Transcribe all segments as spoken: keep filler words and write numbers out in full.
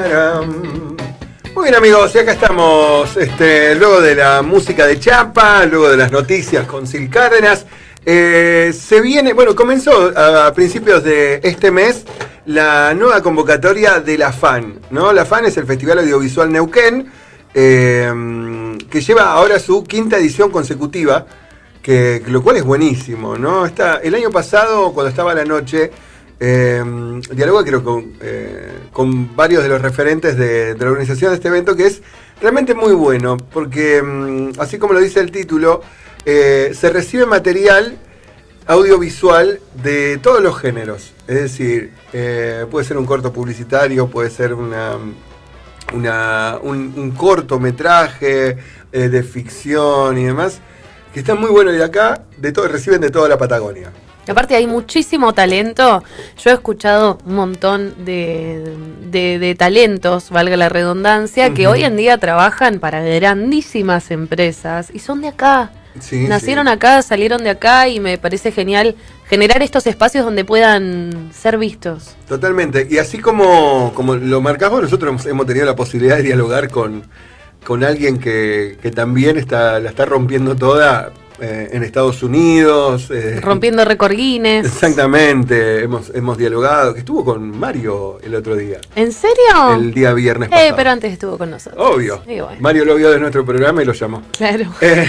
Pararam. Muy bien, amigos, y acá estamos, este, luego de la música de Chapa, luego de las noticias con Sil Cárdenas. Eh, se viene, bueno, comenzó a principios de este mes la nueva convocatoria de la FAN, ¿no? La FAN es el Festival Audiovisual Neuquén, eh, que lleva ahora su quinta edición consecutiva, que, lo cual es buenísimo, ¿no? Está, el año pasado, cuando estaba a la noche, eh, dialogué creo con, eh, con varios de los referentes de, de la organización de este evento, que es realmente muy bueno, porque así como lo dice el título, eh, se recibe material audiovisual de todos los géneros, es decir, eh, puede ser un corto publicitario, puede ser una, una un, un cortometraje eh, de ficción y demás, que están muy buenos, y de acá de todo, reciben de toda la Patagonia. Aparte hay muchísimo talento. Yo he escuchado un montón de, de, de talentos, valga la redundancia, uh-huh, que hoy en día trabajan para grandísimas empresas y son de acá. Sí, Nacieron sí. acá, salieron de acá, y me parece genial generar estos espacios donde puedan ser vistos. Totalmente. Y así como, como lo marcamos, nosotros hemos tenido la posibilidad de dialogar con, con alguien que, que también está, la está rompiendo toda. Eh, en Estados Unidos. Eh, Rompiendo récord Guinness. Exactamente, hemos, hemos dialogado, que estuvo con Mario el otro día. ¿En serio? El día viernes eh, pasado. Pero antes estuvo con nosotros. Obvio. Bueno. Mario lo vio de nuestro programa y lo llamó. Claro. Eh.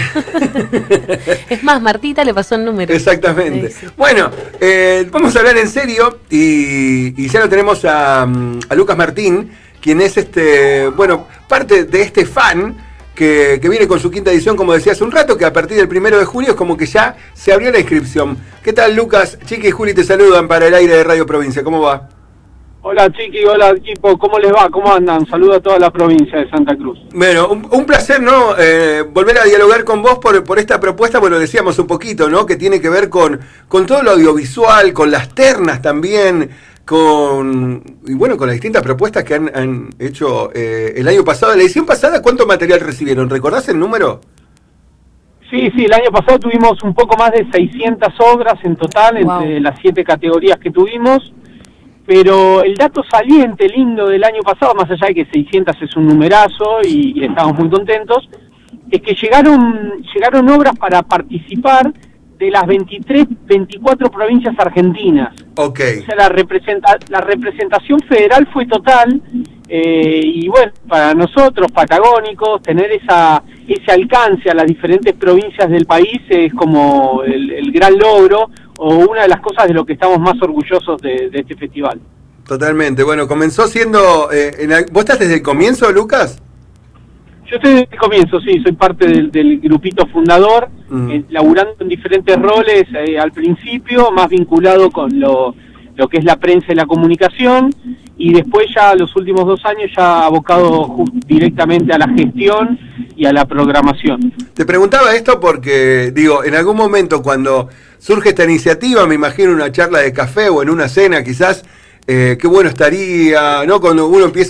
Es más, Martita le pasó el número. Exactamente. Sí, sí. Bueno, eh, vamos a hablar en serio y, y ya lo tenemos a, a Lucas Martín, quien es este, bueno, parte de este fan Que, que viene con su quinta edición, como decía hace un rato, que a partir del primero de julio es como que ya se abrió la inscripción. ¿Qué tal, Lucas? Chiqui y Juli te saludan para el aire de Radio Provincia. ¿Cómo va? Hola, Chiqui, hola, equipo. ¿Cómo les va? ¿Cómo andan? Saludo a toda la provincia de Santa Cruz. Bueno, un, un placer, ¿no? Eh, volver a dialogar con vos por, por esta propuesta, bueno, decíamos un poquito, ¿no? Que tiene que ver con, con todo lo audiovisual, con las ternas también, con y bueno con las distintas propuestas que han, han hecho eh, el año pasado. La edición pasada, ¿cuánto material recibieron? ¿Recordás el número? Sí, sí, el año pasado tuvimos un poco más de seiscientas obras en total, wow, entre las siete categorías que tuvimos, pero el dato saliente lindo del año pasado, más allá de que seiscientas es un numerazo y, y estamos muy contentos, es que llegaron llegaron obras para participar de las veintitrés, veinticuatro provincias argentinas. Okay. O sea, la, representa, la representación federal fue total, eh, y bueno, para nosotros, patagónicos, tener esa ese alcance a las diferentes provincias del país es como el, el gran logro, o una de las cosas de lo que estamos más orgullosos de, de este festival. Totalmente. Bueno, comenzó siendo... Eh, en, ¿Vos estás desde el comienzo, Lucas? Yo estoy desde el comienzo, sí, soy parte del, del grupito fundador, mm. eh, laburando en diferentes roles, eh, al principio, más vinculado con lo, lo que es la prensa y la comunicación, y después ya los últimos dos años ya abocado directamente a la gestión y a la programación. Te preguntaba esto porque, digo, en algún momento cuando surge esta iniciativa, me imagino una charla de café o en una cena quizás, eh, qué bueno estaría, ¿no? Cuando uno empieza